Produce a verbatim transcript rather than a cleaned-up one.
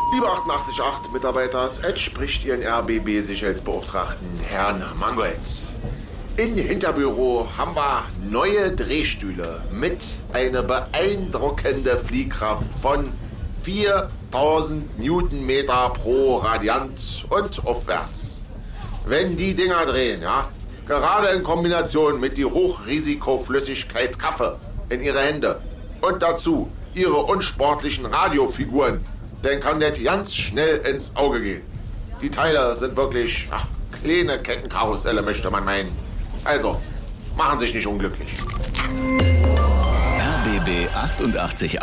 Liebe achtundachtzig Komma acht Mitarbeiters, es spricht Ihren R B B-Sicherheitsbeauftragten Herrn Mangold. Im Hinterbüro haben wir neue Drehstühle mit einer beeindruckenden Fliehkraft von viertausend Newtonmeter pro Radiant und aufwärts. Wenn die Dinger drehen, ja, gerade in Kombination mit die Hochrisikoflüssigkeit Kaffee in Ihre Hände und dazu Ihre unsportlichen Radiofiguren, dann kann das ganz schnell ins Auge gehen. Die Teile sind wirklich ach, kleine Kettenkarusselle, möchte man meinen. Also, machen Sie sich nicht unglücklich. R B B achtundachtzig